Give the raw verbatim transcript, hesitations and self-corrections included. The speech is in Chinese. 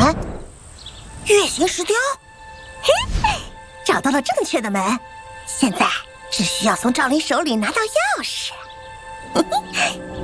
啊，月形石雕，嘿，找到了正确的门，现在只需要从赵林手里拿到钥匙。